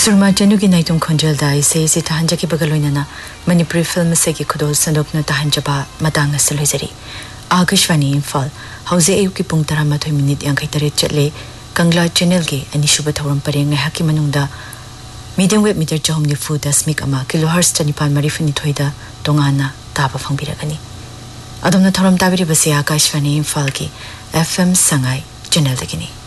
सुरमा चनु की नाइटुम खंजल दाई से तहंजा की बगलोइना मणिपुरी फिल्म से की खुदो संदोकना तहंजबा मतांग सलोइजरी आकाशवाणी इम्फाल हौजे अयुक की पुंग 13 मिनिट 53 चले कंगला चैनल के अनिशुब थौरम परेंग नेहाकी मनुंगदा मीडियम वेब मीटर 490.1 किलोहर्ट्ज 94.2 तोंगाना ताबा फंगबिरगनी अदमना थौरम ताबिरिबसे आकाशवाणी इम्फाल की FM संगाई चैनल दगिनी